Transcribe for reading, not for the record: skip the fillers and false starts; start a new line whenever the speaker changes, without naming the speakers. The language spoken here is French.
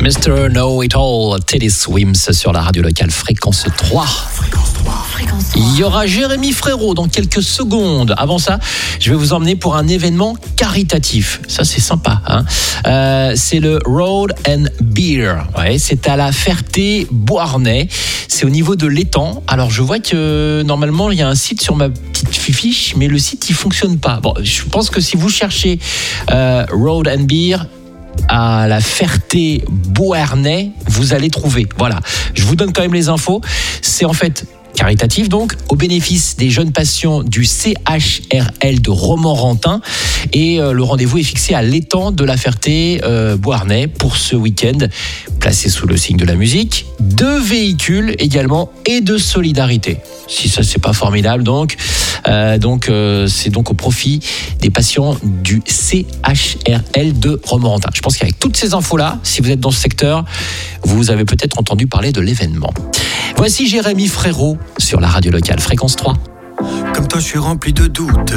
Mr. Know It All, Teddy Swims sur la radio locale Fréquence 3. Il y aura Jérémy Frérot dans quelques secondes. Avant ça, je vais vous emmener pour un événement caritatif. Ça, c'est sympa. C'est le Road and Beer. Ouais, c'est à la Ferté-Beauharnais. C'est au niveau de l'étang. Alors, je vois que normalement, il y a un site sur ma petite fiche, mais le site, il fonctionne pas. Bon, je pense que si vous cherchez Road and Beer à la Ferté-Beauharnais, vous allez trouver. Voilà. Je vous donne quand même les infos. C'est en fait caritatif, donc, au bénéfice des jeunes patients du CHRL de Romorantin. Et le rendez-vous est fixé à l'étang de la Ferté-Beauharnais pour ce week-end, placé sous le signe de la musique, de véhicules également et de solidarité. Si ça, c'est pas formidable, donc c'est donc au profit des patients du CHRL de Romorantin. Je pense qu'avec toutes ces infos-là, si vous êtes dans ce secteur, vous avez peut-être entendu parler de l'événement. Voici Jérémy Frérot sur la radio locale Fréquence 3.
Comme toi, je suis rempli de doutes.